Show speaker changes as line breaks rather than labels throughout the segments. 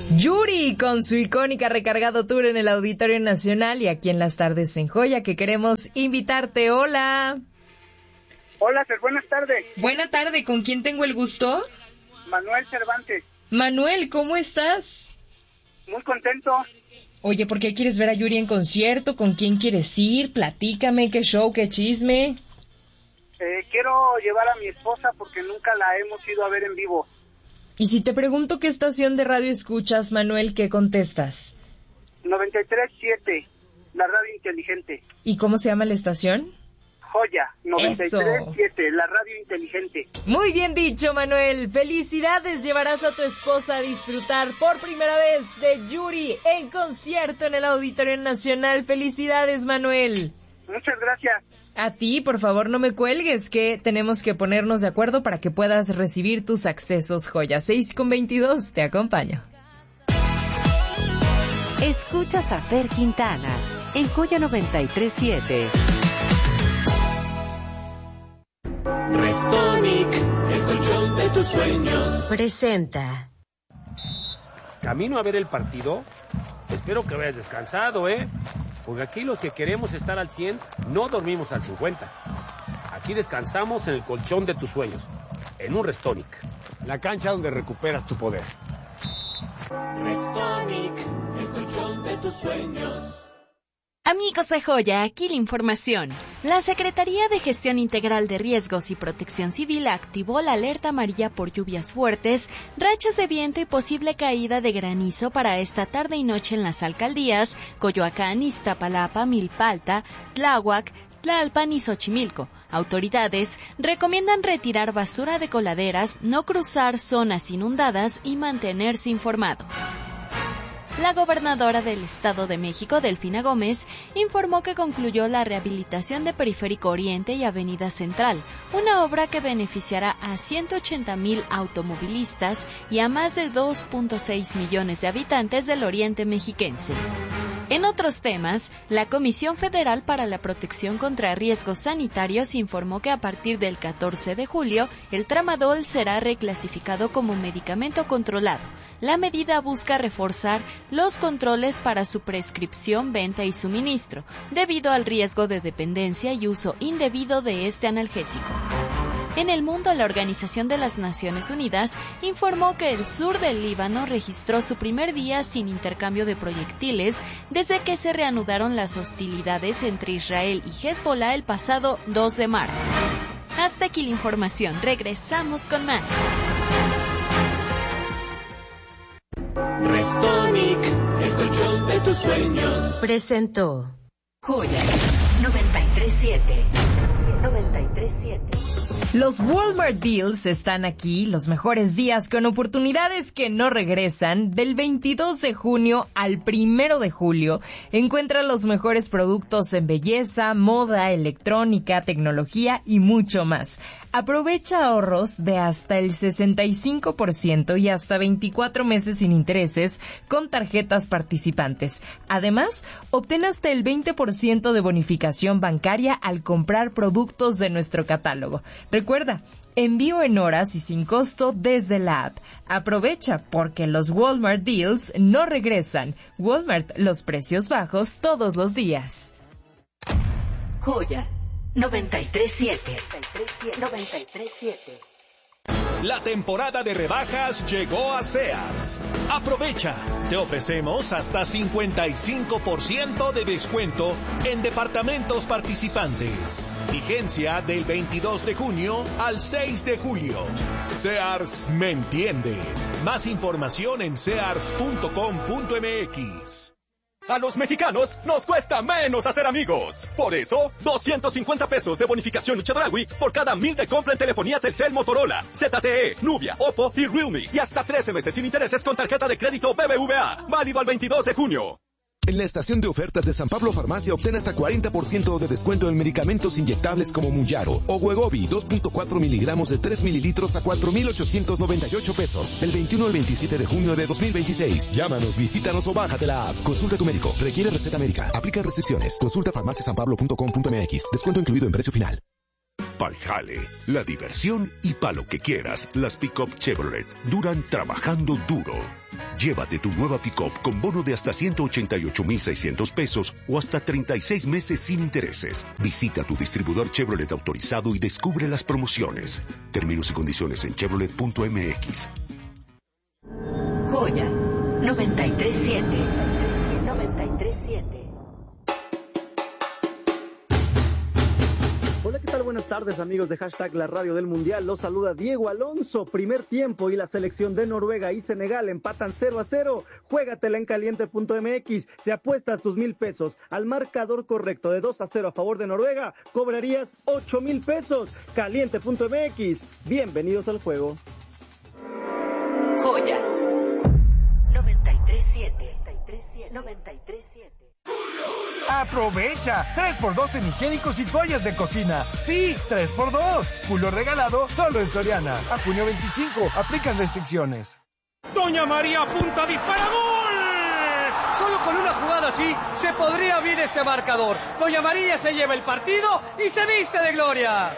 Yuri con su icónica Recargado Tour en el Auditorio Nacional y aquí en Las Tardes en Joya, que queremos invitarte. Hola.
Hola, Fer, buenas tardes.
Buena tarde, ¿con quién tengo el gusto?
Manuel Cervantes.
Manuel, ¿cómo estás?
Muy contento.
Oye, ¿por qué quieres ver a Yuri en concierto? ¿Con quién quieres ir? Platícame, qué show, qué chisme.
Quiero llevar a mi esposa porque nunca la hemos ido a ver en vivo.
Y si te pregunto qué estación de radio escuchas, Manuel, ¿qué contestas?
93.7, la radio inteligente.
¿Y cómo se llama la estación?
Joya, 93.7, la radio inteligente.
Muy bien dicho, Manuel. Felicidades, llevarás a tu esposa a disfrutar por primera vez de Yuri en concierto en el Auditorio Nacional. Felicidades, Manuel.
Muchas gracias.
A ti, por favor, no me cuelgues, que tenemos que ponernos de acuerdo para que puedas recibir tus accesos. Joya 6:22, te acompaño.
Escuchas a Fer Quintana en Joya 93.7.
Restonic, el colchón de tus sueños.
Presenta.
Camino a ver el partido. Espero que vayas descansado, porque aquí los que queremos estar al 100 no dormimos al 50. Aquí descansamos en el colchón de tus sueños, en un Restonic, la cancha donde recuperas tu poder.
Restonic, el colchón de tus sueños.
Amigos de Joya, aquí la información. La Secretaría de Gestión Integral de Riesgos y Protección Civil activó la alerta amarilla por lluvias fuertes, rachas de viento y posible caída de granizo para esta tarde y noche en las alcaldías Coyoacán, Iztapalapa, Milpalta, Tláhuac, Tlalpan y Xochimilco. Autoridades recomiendan retirar basura de coladeras, no cruzar zonas inundadas y mantenerse informados. La gobernadora del Estado de México, Delfina Gómez, informó que concluyó la rehabilitación de Periférico Oriente y Avenida Central, una obra que beneficiará a 180,000 automovilistas y a más de 2.6 millones de habitantes del oriente mexiquense. En otros temas, la Comisión Federal para la Protección contra Riesgos Sanitarios informó que a partir del 14 de julio, el tramadol será reclasificado como medicamento controlado. La medida busca reforzar los controles para su prescripción, venta y suministro, debido al riesgo de dependencia y uso indebido de este analgésico. En el mundo, la Organización de las Naciones Unidas informó que el sur del Líbano registró su primer día sin intercambio de proyectiles desde que se reanudaron las hostilidades entre Israel y Hezbollah el pasado 2 de marzo. Hasta aquí la información. Regresamos con más.
Restonic, el colchón de tus sueños.
Presentó Joya 93.7. 93.7.
Los Walmart Deals están aquí, los mejores días con oportunidades que no regresan. Del 22 de junio al 1 de julio, encuentra los mejores productos en belleza, moda, electrónica, tecnología y mucho más. Aprovecha ahorros de hasta el 65% y hasta 24 meses sin intereses con tarjetas participantes. Además, obtén hasta el 20% de bonificación bancaria al comprar productos de nuestro catálogo. Recuerda, envío en horas y sin costo desde la app. Aprovecha porque los Walmart Deals no regresan. Walmart, los precios bajos todos los días.
Joya 93.7. 93.7.
La temporada de rebajas llegó a Sears. Aprovecha, te ofrecemos hasta 55% de descuento en departamentos participantes. Vigencia del 22 de junio al 6 de julio. Sears me entiende. Más información en sears.com.mx.
A los mexicanos nos cuesta menos hacer amigos. Por eso, 250 pesos de bonificación Chedraui por cada 1,000 de compra en telefonía Telcel, Motorola, ZTE, Nubia, Oppo y Realme. Y hasta 13 meses sin intereses con tarjeta de crédito BBVA. Válido al 22 de junio.
En la estación de ofertas de San Pablo Farmacia obtén hasta 40% de descuento en medicamentos inyectables como Mounjaro o Wegovy 2.4 miligramos de 3 mililitros a 4,898 pesos. Del 21 al 27 de junio de 2026. Llámanos, visítanos o bájate la app. Consulta a tu médico. Requiere receta médica. Aplica restricciones. Consulta farmaciasanpablo.com.mx. Descuento incluido en precio final.
Pa'l jale, la diversión y pa' lo que quieras, las pick-up Chevrolet duran trabajando duro. Llévate tu nueva pick-up con bono de hasta 188,600 pesos o hasta 36 meses sin intereses. Visita tu distribuidor Chevrolet autorizado y descubre las promociones. Términos y condiciones en chevrolet.mx.
Joya 93.7. 93.7.
Hola, ¿qué tal? Buenas tardes, amigos de Hashtag La Radio del Mundial. Los saluda Diego Alonso. Primer tiempo y la selección de Noruega y Senegal empatan 0-0. Juégatela en caliente.mx. Si apuestas tus 1,000 pesos al marcador correcto de 2-0 a favor de Noruega, cobrarías 8,000 pesos. Caliente.mx. Bienvenidos al juego.
Joya 93.7. 93.7.
¡Aprovecha! 3x2 en higiénicos y toallas de cocina. ¡Sí! 3x2. Julio regalado solo en Soriana. A junio 25. Aplican restricciones.
¡Doña María apunta, dispara, gol! Solo con una jugada así se podría abrir este marcador. Doña María se lleva el partido y se viste de gloria.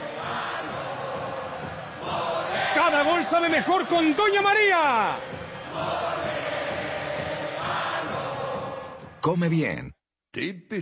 Cada gol sabe mejor con Doña María.
Come bien.